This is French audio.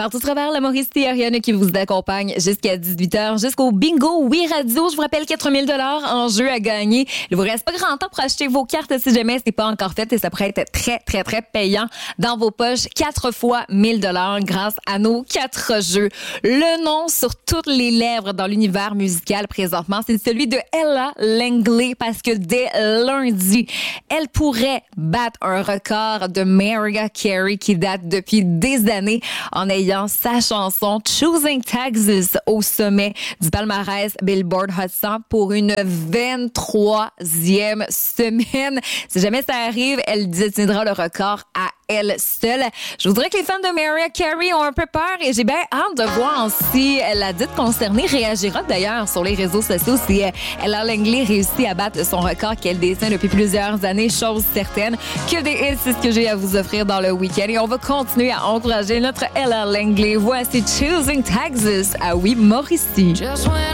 Partout à travers la Mauricie, Ariane qui vous accompagne jusqu'à 18h, jusqu'au Bingo Oui Radio. Je vous rappelle 4 000 $ en jeu à gagner. Il vous reste pas grand temps pour acheter vos cartes si jamais c'est pas encore fait et ça pourrait être très, très, très payant dans vos poches. 4 fois 1 000 $ grâce à nos 4 jeux. Le nom sur toutes les lèvres dans l'univers musical présentement, c'est celui de Ella Langley parce que dès lundi, elle pourrait battre un record de Mariah Carey qui date depuis des années en ayant sa chanson Choosing Texas au sommet du palmarès Billboard Hot 100 pour une 23e semaine. Si jamais ça arrive, elle détiendra le record à elle seule. Je voudrais que les fans de Mariah Carey ont un peu peur et j'ai bien hâte de voir si la dite concernée réagira d'ailleurs sur les réseaux sociaux si Ella Langley réussit à battre son record qu'elle détient depuis plusieurs années, chose certaine. Que des hits, c'est ce que j'ai à vous offrir dans le week-end et on va continuer à encourager notre Ella Langley. Voici Choosing Texas à Oui Mauricie.